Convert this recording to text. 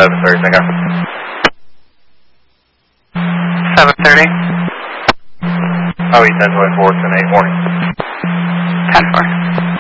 7:30, pick up. 7:30. Oh, he 10-4, 10-8, morning. 10-4.